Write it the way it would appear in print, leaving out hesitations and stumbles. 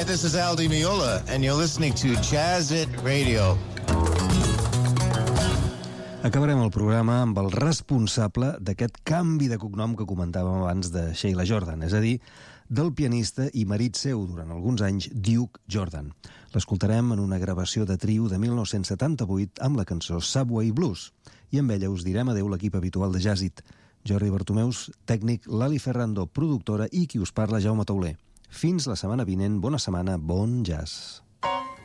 Hi, this is Aldi Meola, and you're listening to Jazz It Radio. Acabarem el programa amb el responsable d'aquest canvi de cognom que comentàvem abans de Sheila Jordan, és a dir, del pianista i marit seu durant alguns anys, Duke Jordan. L'escoltarem en una gravació de trio de 1978 amb la cançó Subway Blues. I amb ella us direm adeu l'equip habitual de Jazz It. Jordi Bartomeus, tècnic, Lali Ferrando, productora, i qui us parla, Jaume Tauler. Fins la setmana vinent, bona setmana, bon jazz.